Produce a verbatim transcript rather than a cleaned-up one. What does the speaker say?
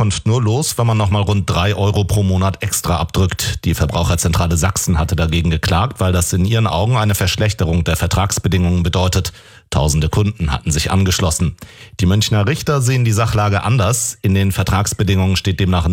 Auskunft nur los, wenn man nochmal rund drei Euro pro Monat extra abdrückt. Die Verbraucherzentrale Sachsen hatte dagegen geklagt, weil das in ihren Augen eine Verschlechterung der Vertragsbedingungen bedeutet. Tausende Kunden hatten sich angeschlossen. Die Münchner Richter sehen die Sachlage anders. In den Vertragsbedingungen steht demnach